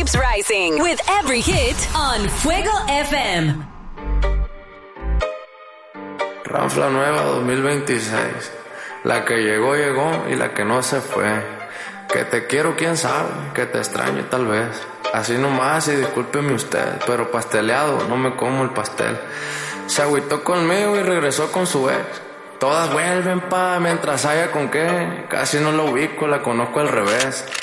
keeps rising with every hit on Fuego FM. Ranfla nueva 2026. La que llegó, llegó y la que no se fue. Que te quiero, quién sabe, que te extraño tal vez. Así nomás y discúlpeme usted, pero pasteleado, no me como el pastel. Se agüitó conmigo y regresó con su ex. Todas vuelven mientras haya con qué. Casi no la ubico, la conozco al revés.